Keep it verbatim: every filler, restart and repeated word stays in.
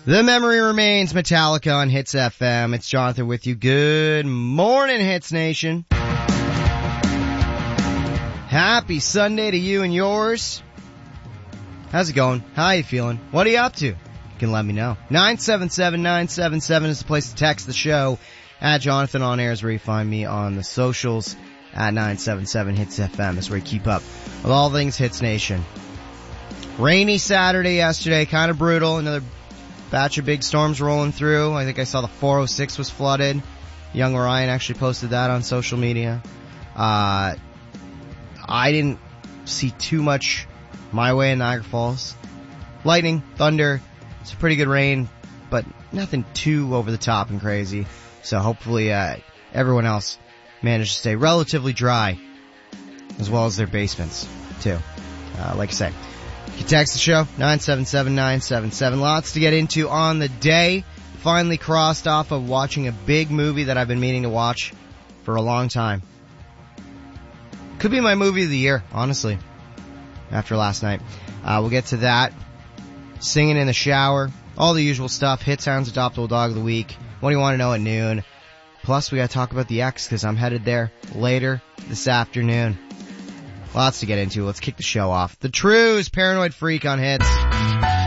The memory remains. Metallica on Hits F M. It's Jonathan with you. Good morning, Hits Nation. Happy Sunday to you and yours. How's it going? How are you feeling? What are you up to? You can let me know. nine seven seven, nine seven seven is the place to text the show. At Jonathan on Air is where you find me on the socials. At nine seven seven Hits F M is where you keep up with all things Hits Nation. Rainy Saturday yesterday, kind of brutal. Another batch of big storms rolling through. I think I saw the four oh six was flooded. Young Ryan actually posted that on social media. Uh, I didn't see too much my way in Niagara Falls. Lightning, thunder, some pretty good rain, but nothing too over the top and crazy. So hopefully uh, everyone else managed to stay relatively dry, as well as their basements, too. Uh, like I say, you can text the show, nine seven seven, nine seven seven. Lots to get into on the day. Finally crossed off of watching a big movie that I've been meaning to watch for a long time. Could be my movie of the year, honestly, after last night. Uh, we'll get to that. Singing in the shower, all the usual stuff. Hit Sounds Adoptable Dog of the Week. What do you want to know at noon? Plus, we got to talk about the X because I'm headed there later this afternoon. Lots to get into. Let's kick the show off. The Trues, Paranoid Freak on Hits.